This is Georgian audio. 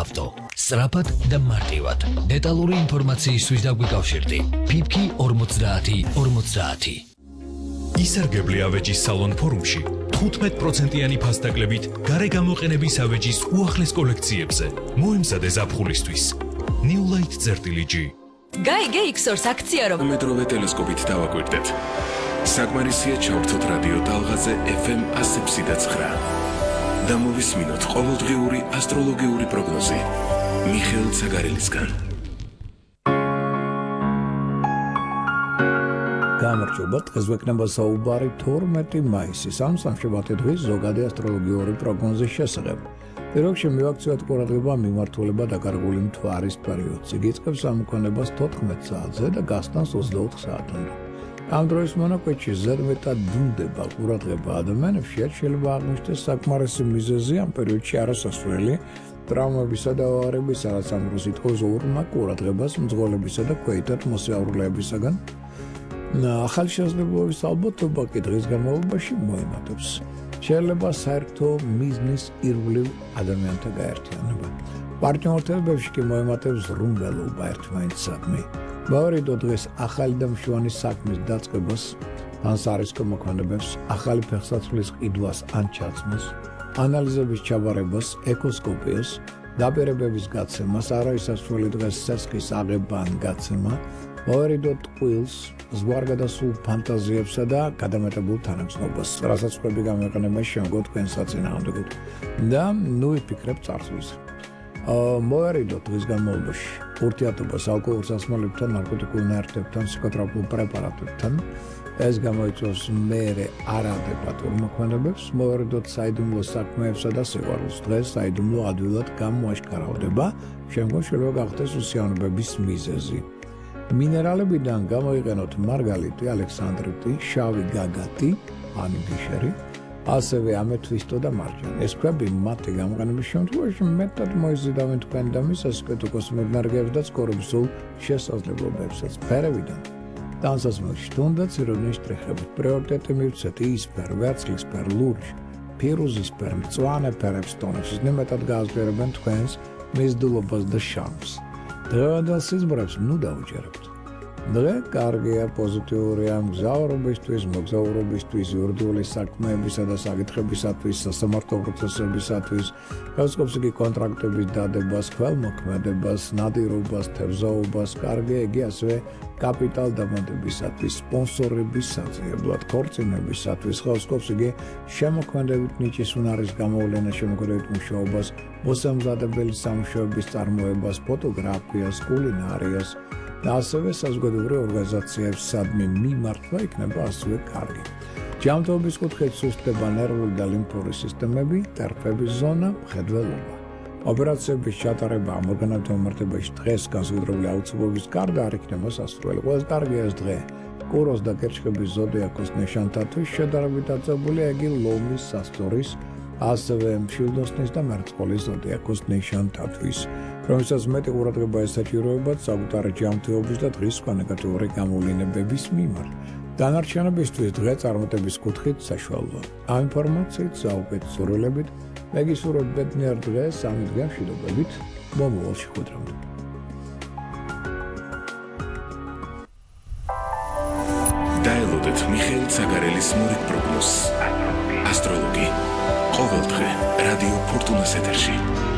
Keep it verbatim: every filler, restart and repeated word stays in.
ავტო. სწრაფად და მარტივად. დეტალური ინფორმაციისთვის დაგვიკავშირდი. ფიფკი ორმოცდაათი ორმოცდაათი. ისარგებლე ავეჯის სალონ ფორუმში თხუთმეტ პროცენტიანი ფასდაკლებით გარეგამოყენების ავეჯის უახლეს კოლექციებზე. მოემზადე ზაფხულისთვის. New Light წერტილი-G. Gay Geexors აქცია რომ მეტროვე ტელესკოპით დავაკვირდეთ. საკმარისია ჩავრთოთ რადიო ტალღაზე ეფ ემ ასი და ცხრა. და მოვისმინოთ ყოველდღიური ასტროლოგიური პროგნოზი მიხეილ ცაგარელისგან. გამარჯობა, დღეს ვექნება საუბარი თორმეტი მაისის ამ სამშაბათი დღის ზოგადი ასტროლოგიური პროგნოზის შესახებ. პირველში მივაქციოთ ყურადღება მიმართულება დაკარგული მთვარის პერიოდს. იგი იწყებს ამოქმედებას თოთხმეტ საათზე და გასტანს ოცდაოთხ საათამდე. ამ დროის მონაკვეთში ზედმეტად დუნდება ყურადღება ადამიანებში, შეიძლება აღმოჩნდეს საკმარისი მიზეზი ამ პერიოდში არასასურველი ტრავმებისა და ავარიების, რაც ამ დროს ითხოვს ურმა ყურადღებას მძღოლებისა და ქვეითად მოსიარულეებისაგან. ახალი შესაძლებლობის ალბათობა კი დღის განმავლობაში მოემატებს. შეიძლება საერთო მიზნის ირგვლივ ადამიანთა გაერთიანება. პარტნიორთებებში კი მოემატებს რუმბელობა ერთმანეთსადმი. მოვარიდო დღეს ახალი და მშვენი საქმის დაწყებას, ან სარისკო მოქმედებებს, ახალი ფეხსაცმლის ყიდვას ან ჩაცმას, ანალიზების ჩაბარებას, ეკოსკოპიას, დაპირებების გაცემას, არაისასრული დღეს სესხის აღება ან გაცემა, მოვარიდოთ ტყუილს, ზღვარგადასულ ფანტაზიებსა და გადამეტებულ თანამცნობას, რასაც ხვები გამოიყენება შემდგომ თქვენ საწინააღმდეგოდ და ნუ იფიქრებ წარსულზე. მოვარიდოთ დღის განმავლობაში ურთიერთობას ალკოჰოლურ სასმელებთან, ნარკოტიკულ ნაერთებთან, ფსიქოტროპულ პრეპარატებთან. ეს გამოიწვევს მერე არადეკვატურ მოქმედებებს. მოვარიდოთ საიდუმლო საქმეებსა და სიყვარულს. დღეს საიდუმლო ადვილად გამოაშკარავდება, შემდგომ შეიძლება გახდეს უსიამოვნებების მიზეზი. მინერალებიდან გამოიყენოთ მარგალიტი, ალექსანდრიტი, შავი გაგატი, ანიგიშერი, ასევე ამეთვისტო და მარჯანი. ეს ქვები მათი გამოყენების შემთხვევაში მეტად მოიზიდავენ თქვენ და მის ასკეტო კოსმეტ ენერგიებს და ცხოვრებისულ შესაძლებლობებსაც. ფერებიდან ტანსაცმელში თუნდაც იროდნის შტრიხებით პრიორიტეტი მივცეთ იისფერ, ვერცხლისფერ, ლურჯ, ფირუზისფერ, მწვანე ფერებს ტონებს. ნემეტად გააზრებენ თქვენს მიზიდულობას და შარმს. დღევანდელ სიზმრებს ნუ დაუჯერებთ. დღე კარგია, პოზიტიურია მგზავრობისთვის, მოგზაურობისთვის, იურიდიული საქმეებისა და საკითხებისათვის, სასამართლო პროცესებისათვის, ხელსკობს იგი კონტრაქტების დადებას, ქველმოქმედებას, ნადირობას, თევზაობას, კარგია იგი ასევე კაპიტალ დამატებისათვის, სპონსორების საძიებლად, ქორწინებისათვის, ხელსკობს იგი შემოქმედებით ნიჭის უნარის გამოვლენა, შემოქმედებით მუშაობას, მოსამზადებელი სამუშაოების წარმოებას, ფოტოგრაფიას, კულინარიას და ასევე საზოგადოებრივ ორგანიზაციებს სადმე მიმართვა იქნება ასევე კარგი. ჯანმრთელობის კუთხით სუსტდება ნერვული და ლიმფური სისტემები, ტერფების ზონა, მხედველობა. ოპერაციების ჩატარება ამ ორგანოთა მიმართებაში დღეს განსაკუთრებული აუცილებლობის გარდა არ იქნება სასურველი. ყველაზე კარგია ეს დღე. კუროს და კერჩხების ზოდიაქოს ნიშანთათვის შედარებით დაწებულია იგი ლომის, სასტორის, ასევე მშვილდოსნის და მერწყოლის ზოდიაქოს ნიშანთათვის, რომელსაც მეტი ყურადღება ესაჭიროებათ საკუთარი ჯანმრთელობის და დღის სხვა ნეგატიური გამოვლენების მიმართ. დანარჩენებისთვის დღე წარმატების კუთხით საშუალოა. ამ ინფორმაციით საუბრით სურვილებით მეგისურვებ ბედნიერ დღეს სამი დღე მშვიდობებით მომავალში ხვდრამდე. დაელოდეთ მიხეილ ცაგარელის მორიგ პროგნოზს. ასტროლოგი ყოველდღე რადიო ფორტუნას ეთერში.